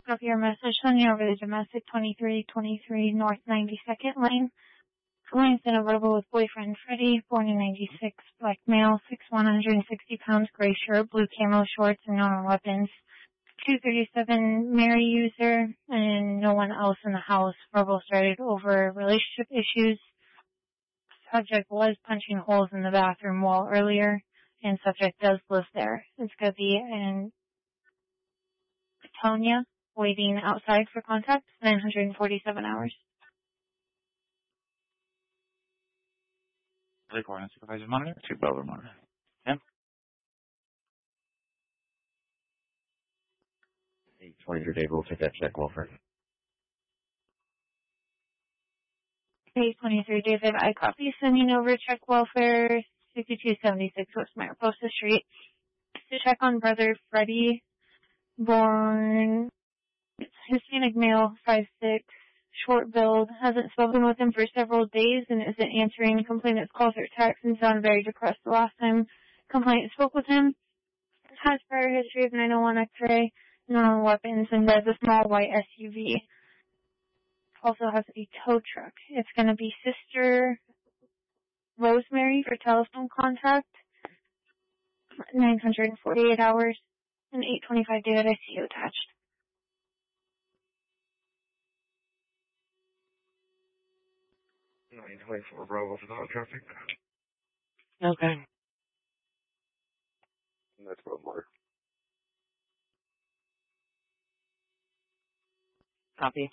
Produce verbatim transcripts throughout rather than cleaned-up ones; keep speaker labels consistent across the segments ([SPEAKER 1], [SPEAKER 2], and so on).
[SPEAKER 1] Copy your message. Sending over the domestic twenty-three twenty-three North ninety-second Lane. Complaints in a verbal with boyfriend Freddie, born in ninety-six, black male, six one, one hundred sixty pounds, gray shirt, blue camo shorts, and known weapons. two thirty-seven Mary user, and no one else in the house. Verbal started over relationship issues. Subject was punching holes in the bathroom wall earlier, and subject does live there. It's going to be in Tonya, waiting outside for contact, nine hundred forty-seven hours.
[SPEAKER 2] Lake Warren Supervisor Monitor, two Belver Monitor. Yeah.
[SPEAKER 3] eight twenty-three Dave, we'll take that check, Wilford.
[SPEAKER 1] eight twenty-three David, I copy, sending over check welfare, sixty-two seventy-six West Mariposa Street, to check on brother Freddie, born Hispanic male, five six, short build, hasn't spoken with him for several days and isn't answering complainant's calls or texts and sounded very depressed the last time complainant spoke with him. Has prior history of nine oh one X-ray, no weapons, and drives a small white S U V. Also has a tow truck. It's going to be Sister Rosemary for telephone contact, nine hundred forty-eight hours, and eight twenty-five David I C U attached.
[SPEAKER 3] nine twenty-four Bravo for dog traffic.
[SPEAKER 4] Okay.
[SPEAKER 3] That's one more.
[SPEAKER 4] Copy.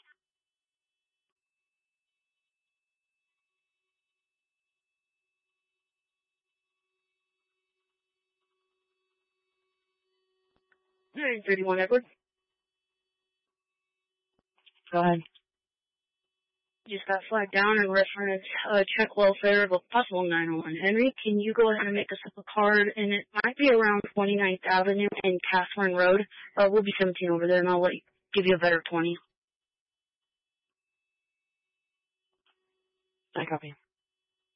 [SPEAKER 5] nine thirty-one Edward.
[SPEAKER 4] Go ahead.
[SPEAKER 5] Just got flagged down in reference uh, check welfare of a possible nine oh one. Henry, can you go ahead and make us up a card? And it might be around twenty-ninth Avenue and Catherine Road. Uh, we'll be seventeen over there, and I'll let you, give you a better twenty.
[SPEAKER 4] I copy.